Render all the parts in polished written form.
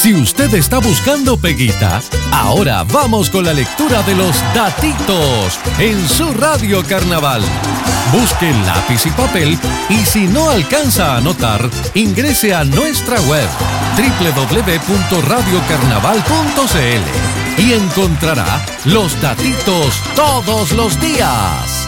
Si usted está buscando peguita, ahora vamos con la lectura de los datitos en su Radio Carnaval. Busque lápiz y papel y si no alcanza a anotar, ingrese a nuestra web www.radiocarnaval.cl y encontrará los datitos todos los días.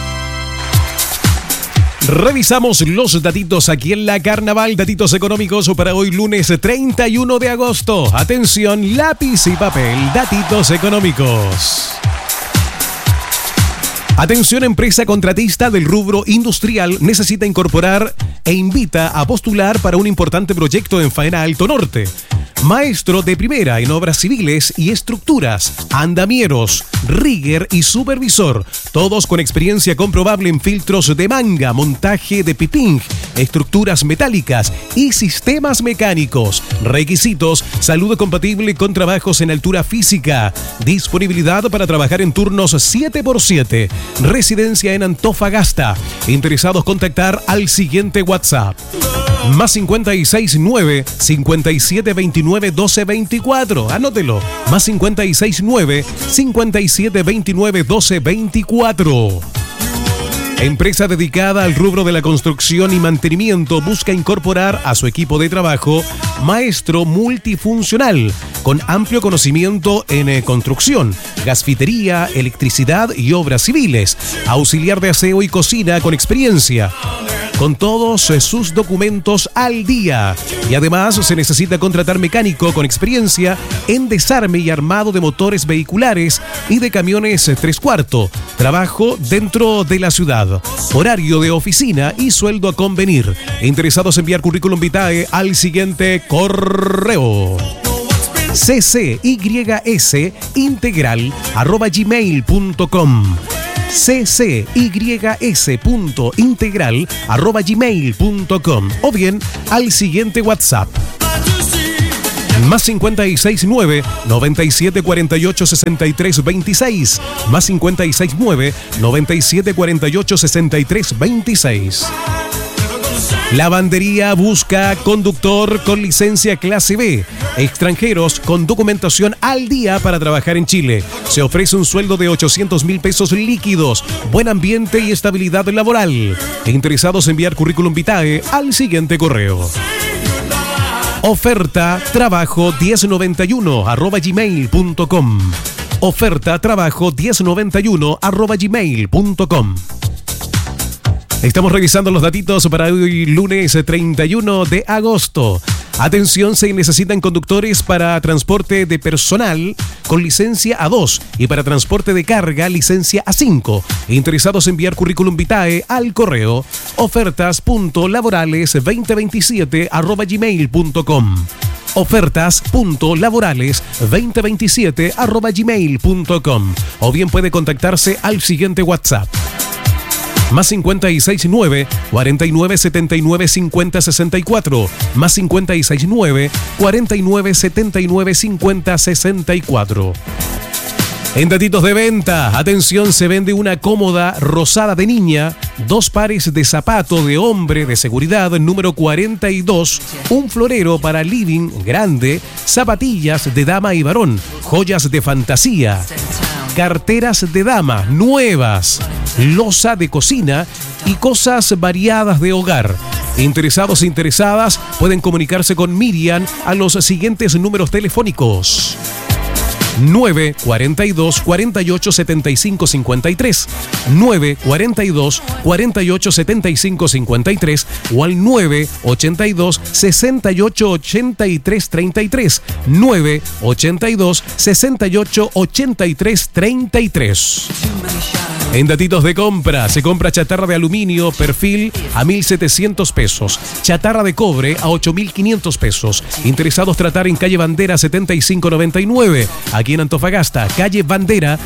Revisamos los datitos aquí en la Carnaval, datitos económicos para hoy lunes 31 de agosto. Atención, lápiz y papel, datitos económicos. Atención, empresa contratista del rubro industrial necesita incorporar e invita a postular para un importante proyecto en Faena Alto Norte. Maestro de primera en obras civiles y estructuras, andamieros, rigger y supervisor, todos con experiencia comprobable en filtros de manga, montaje de piping, estructuras metálicas y sistemas mecánicos. Requisitos: salud compatible con trabajos en altura física, disponibilidad para trabajar en turnos 7x7, residencia en Antofagasta. Interesados contactar al siguiente WhatsApp. Más 569 5729 1224. Anótelo. Más 569 5729 1224. Empresa dedicada al rubro de la construcción y mantenimiento busca incorporar a su equipo de trabajo maestro multifuncional con amplio conocimiento en construcción, gasfitería, electricidad y obras civiles, auxiliar de aseo y cocina con experiencia, con todos sus documentos al día. Y además se necesita contratar mecánico con experiencia en desarme y armado de motores vehiculares y de camiones 3/4. Trabajo dentro de la ciudad. Horario de oficina y sueldo a convenir. Interesados en enviar currículum vitae al siguiente correo: ccys@gmail.com. ccys.integral@gmail.com o bien al siguiente WhatsApp. Más 569 9748 6326. Más 569 9748 6326. Lavandería busca conductor con licencia clase B. Extranjeros con documentación al día para trabajar en Chile. Se ofrece un sueldo de 800.000 pesos líquidos. Buen ambiente y estabilidad laboral. Interesados en enviar currículum vitae al siguiente correo: oferta trabajo 1091@gmail.com. Oferta trabajo 1091@gmail.com. Estamos revisando los datitos para hoy lunes 31 de agosto. Atención, se necesitan conductores para transporte de personal con licencia A2 y para transporte de carga licencia A5. Interesados en enviar currículum vitae al correo ofertas.laborales2027@gmail.com. ofertas.laborales2027@gmail.com o bien puede contactarse al siguiente WhatsApp. Más 569 49 79 50 64. Más 569 49 79 50 64. En datitos de venta, atención, se vende una cómoda rosada de niña, 2 pares de zapato de hombre de seguridad número 42, un florero para living grande, zapatillas de dama y varón, joyas de fantasía, carteras de dama nuevas, loza de cocina y cosas variadas de hogar. Interesados e interesadas pueden comunicarse con Miriam a los siguientes números telefónicos: 942 48 75 53, 942 48 75 53 o al 982 68 83 33, 982 68 83 33. En datitos de compra, se compra chatarra de aluminio perfil a 1.700 pesos, chatarra de cobre a 8.500 pesos. Interesados tratar en calle Bandera 7599, aquí en Antofagasta, calle Bandera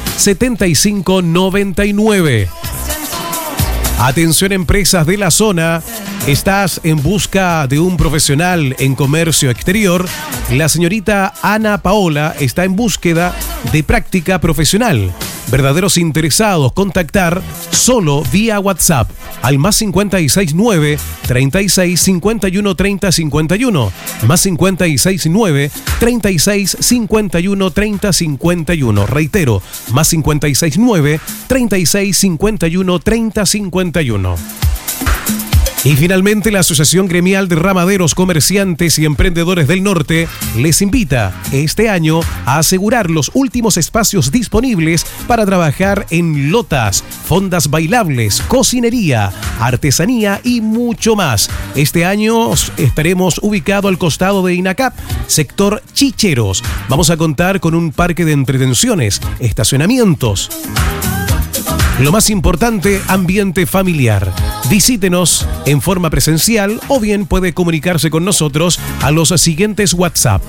7599. Atención, empresas de la zona. ¿Estás en busca de un profesional en comercio exterior? La señorita Ana Paola está en búsqueda de práctica profesional. Verdaderos interesados, contactar solo vía WhatsApp al +569 36 51 30 51, +569 36 51 30 51. Reitero, +569 36 51 30 51. Y finalmente, la Asociación Gremial de Ramaderos, Comerciantes y Emprendedores del Norte les invita este año a asegurar los últimos espacios disponibles para trabajar en lotas, fondas bailables, cocinería, artesanía y mucho más. Este año estaremos ubicados al costado de INACAP, sector Chicheros. Vamos a contar con un parque de entretenciones, estacionamientos. Lo más importante, ambiente familiar. Visítenos en forma presencial o bien puede comunicarse con nosotros a los siguientes WhatsApp.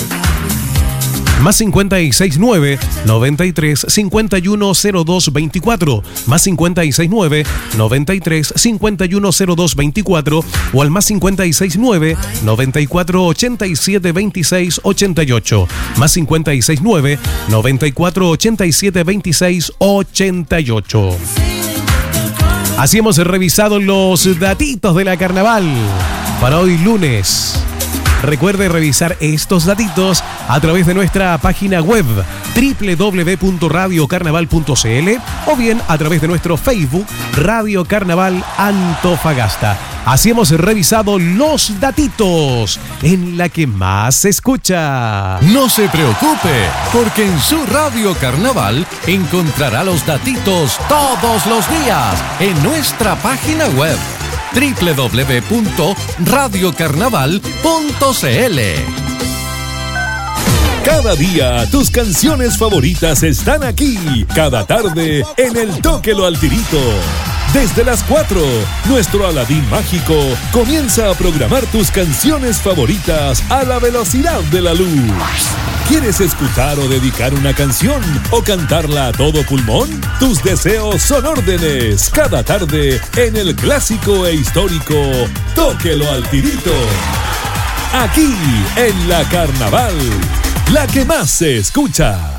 +569 93 51 02 24, +569 93 51 02 24 o al +569 94 87 26 88, +569 94 87 26 88. Así hemos revisado los datitos de la carnaval para hoy lunes. Recuerde revisar estos datitos a través de nuestra página web www.radiocarnaval.cl o bien a través de nuestro Facebook Radio Carnaval Antofagasta. Así hemos revisado los datitos en la que más se escucha. No se preocupe, porque en su Radio Carnaval encontrará los datitos todos los días en nuestra página web www.radiocarnaval.cl. Cada día tus canciones favoritas están aquí. Cada tarde en el Tóquelo al Tirito. Desde las 4, nuestro Aladín mágico comienza a programar tus canciones favoritas a la velocidad de la luz. ¿Quieres escuchar o dedicar una canción o cantarla a todo pulmón? Tus deseos son órdenes. Cada tarde en el clásico e histórico Tóquelo al Tirito. Aquí en la Carnaval, la que más se escucha.